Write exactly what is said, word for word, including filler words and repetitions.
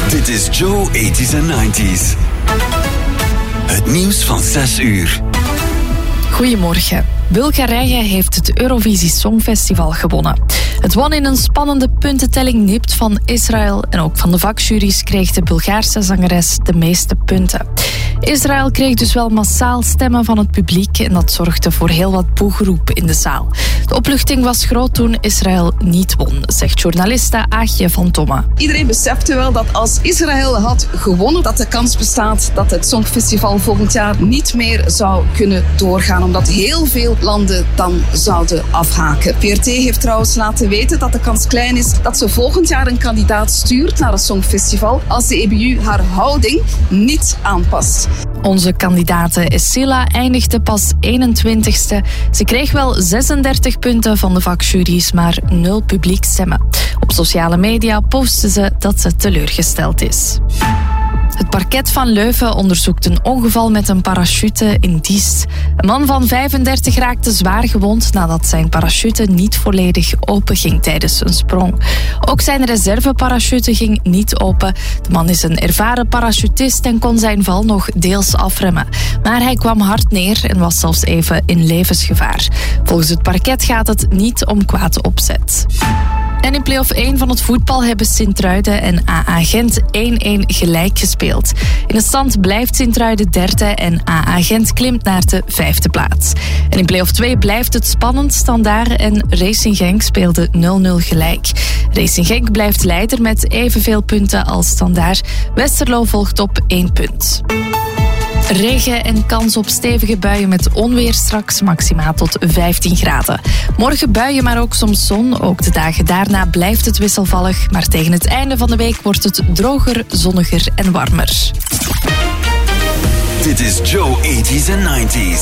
Dit is Joe tachtiger en negentiger. Het nieuws van zes uur. Goedemorgen. Bulgarije heeft het Eurovisie Songfestival gewonnen. Het won in een spannende puntentelling nipt van Israël en ook van de vakjuries kreeg de Bulgaarse zangeres de meeste punten. Israël kreeg dus wel massaal stemmen van het publiek en dat zorgde voor heel wat boegeroep in de zaal. De opluchting was groot toen Israël niet won, zegt journaliste Aagje van Tomme. Iedereen besefte wel dat als Israël had gewonnen, dat de kans bestaat dat het Songfestival volgend jaar niet meer zou kunnen doorgaan, omdat heel veel landen dan zouden afhaken. P R T heeft trouwens laten weten dat de kans klein is dat ze volgend jaar een kandidaat stuurt naar het Songfestival als de E B U haar houding niet aanpast. Onze kandidate Essila eindigde pas eenentwintigste. Ze kreeg wel zesendertig punten van de vakjuries, maar nul publiekstemmen. Op sociale media postte ze dat ze teleurgesteld is. Het parket van Leuven onderzoekt een ongeval met een parachute in Diest. Een man van vijfendertig raakte zwaar gewond nadat zijn parachute niet volledig open ging tijdens een sprong. Ook zijn reserveparachute ging niet open. De man is een ervaren parachutist en kon zijn val nog deels afremmen. Maar hij kwam hard neer en was zelfs even in levensgevaar. Volgens het parket gaat het niet om kwaad opzet. En in play-off één van het voetbal hebben Sint-Truiden en A A Gent één-één gelijk gespeeld. In de stand blijft Sint-Truiden derde en A A Gent klimt naar de vijfde plaats. En in play-off twee blijft het spannend. Standaard en Racing Genk speelden nul nul gelijk. Racing Genk blijft leider met evenveel punten als Standaard. Westerlo volgt op één punt. Regen en kans op stevige buien met onweer straks, maximaal tot vijftien graden. Morgen buien, maar ook soms zon. Ook de dagen daarna blijft het wisselvallig. Maar tegen het einde van de week wordt het droger, zonniger en warmer. Dit is Joe tachtiger en negentiger.